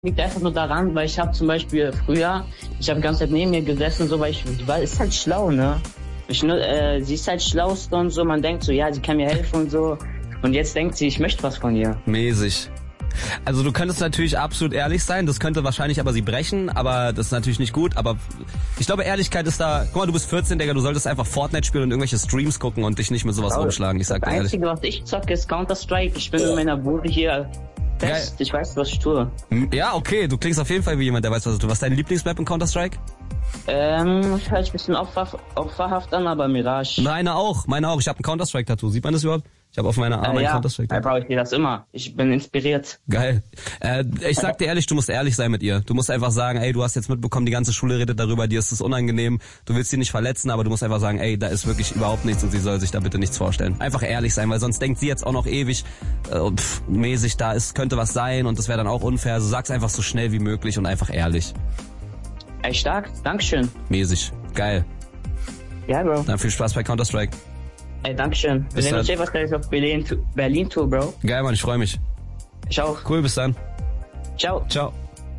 liegt einfach nur daran, weil ich habe zum Beispiel früher, ich habe die ganze Zeit neben mir gesessen, so, weil ist halt schlau, ne? Sie ist halt schlauste und so, man denkt so, ja, sie kann mir helfen und so. Und jetzt denkt sie, ich möchte was von ihr. Mäßig. Also du könntest natürlich absolut ehrlich sein, das könnte wahrscheinlich aber sie brechen, aber das ist natürlich nicht gut, aber ich glaube Ehrlichkeit ist da, guck mal, du bist 14, Digga, du solltest einfach Fortnite spielen und irgendwelche Streams gucken und dich nicht mit sowas rumschlagen, ich sag dir ehrlich. Das Einzige, was ich zocke, ist Counter-Strike, ich bin mit meiner Bude hier fest, ich weiß, was ich tue. Ja, okay, du klingst auf jeden Fall wie jemand, der weiß, was du tust. Was ist dein Lieblingsmap in Counter-Strike? Hört sich ein bisschen opferhaft an, aber Mirage. Meine auch. Ich habe ein Counter-Strike-Tattoo, sieht man das überhaupt? Ich habe auf meiner Arm ein Counter-Strike-Tattoo. Ja, ich sehe das immer. Ich bin inspiriert. Geil. Ich sag dir ehrlich, du musst ehrlich sein mit ihr. Du musst einfach sagen, ey, du hast jetzt mitbekommen, die ganze Schule redet darüber, dir ist das unangenehm, du willst sie nicht verletzen, aber du musst einfach sagen, ey, da ist wirklich überhaupt nichts und sie soll sich da bitte nichts vorstellen. Einfach ehrlich sein, weil sonst denkt sie jetzt auch noch ewig, mäßig, könnte was sein und das wäre dann auch unfair. Also sag's einfach so schnell wie möglich und einfach ehrlich. Ey, stark. Dankeschön. Mäßig. Geil. Ja, Bro. Dann viel Spaß bei Counter-Strike. Ey, Dankeschön. Wir sehen uns was gleich auf Berlin-Tour, Bro. Geil, Mann, ich freue mich. Ich auch. Cool, bis dann. Ciao. Ciao.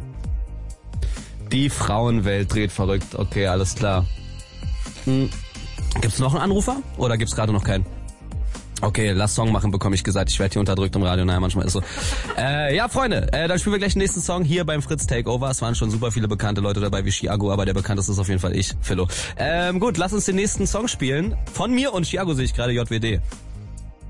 Die Frauenwelt dreht verrückt. Okay, alles klar. Gibt's noch einen Anrufer? Oder gibt's gerade noch keinen? Okay, lass Song machen, bekomme ich gesagt. Ich werde hier unterdrückt im Radio. Naja, manchmal ist so. Ja, Freunde, dann spielen wir gleich den nächsten Song hier beim Fritz Takeover. Es waren schon super viele bekannte Leute dabei wie Chiago, aber der bekannteste ist auf jeden Fall ich, Philo. Gut, lass uns den nächsten Song spielen. Von mir und Chiago sehe ich gerade, JWD.